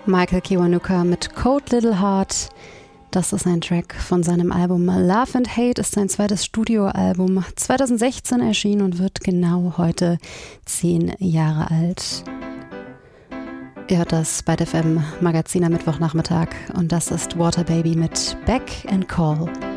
Michael Kiwanuka mit Cold Little Heart. Das ist ein Track von seinem Album Love and Hate, ist sein zweites Studioalbum, 2016 erschienen und wird genau heute 10 Jahre alt. Ihr hört das bei der FM Magazin am Mittwochnachmittag und das ist Water Baby mit Back and Call.